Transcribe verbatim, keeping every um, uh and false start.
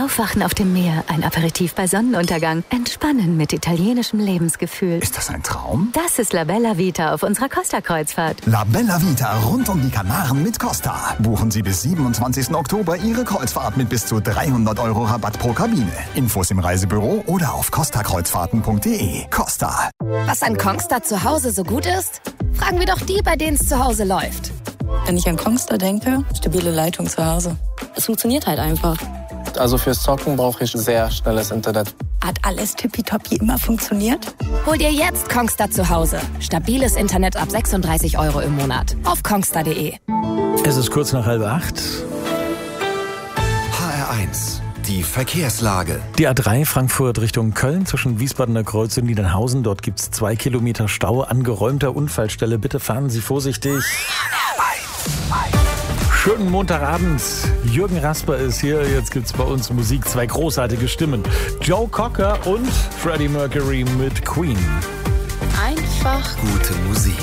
Aufwachen auf dem Meer, ein Aperitif bei Sonnenuntergang. Entspannen mit italienischem Lebensgefühl. Ist das ein Traum? Das ist La Bella Vita auf unserer Costa-Kreuzfahrt. La Bella Vita rund um die Kanaren mit Costa. Buchen Sie bis siebenundzwanzigsten Oktober Ihre Kreuzfahrt mit bis zu dreihundert Euro Rabatt pro Kabine. Infos im Reisebüro oder auf costa kreuzfahrten punkt de. Costa. Was an Kongstar zu Hause so gut ist? Fragen wir doch die, bei denen es zu Hause läuft. Wenn ich an Kongstar denke, stabile Leitung zu Hause. Es funktioniert halt einfach. Also fürs Zocken brauche ich sehr schnelles Internet. Hat alles tippitoppi immer funktioniert? Hol dir jetzt Kongstar zu Hause. Stabiles Internet ab sechsunddreißig Euro im Monat. Auf kongstar punkt de. Es ist kurz nach halb acht. H R eins. Die Verkehrslage. Die A drei Frankfurt Richtung Köln zwischen Wiesbadener Kreuz und Niedernhausen. Dort gibt es zwei Kilometer Stau an geräumter Unfallstelle. Bitte fahren Sie vorsichtig. Schönen Montagabend. Jürgen Rasper ist hier. Jetzt gibt's bei uns Musik. Zwei großartige Stimmen. Joe Cocker und Freddie Mercury mit Queen. Einfach Gute Musik.